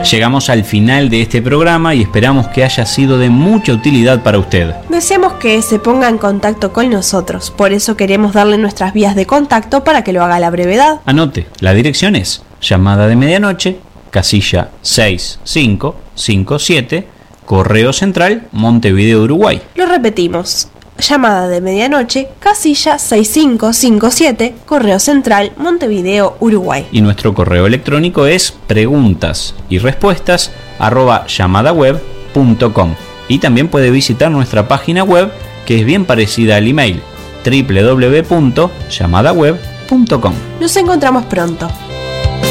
Llegamos al final de este programa y esperamos que haya sido de mucha utilidad para usted. Deseamos que se ponga en contacto con nosotros, por eso queremos darle nuestras vías de contacto para que lo haga a la brevedad. Anote, la dirección es llamada de medianoche, casilla 6557, Correo Central, Montevideo, Uruguay. Lo repetimos. Llamada de medianoche, casilla 6557, Correo Central, Montevideo, Uruguay. Y nuestro correo electrónico es preguntas y respuestas @llamadaweb.com. Y también puede visitar nuestra página web, que es bien parecida al email, www.llamadaweb.com. Nos encontramos pronto.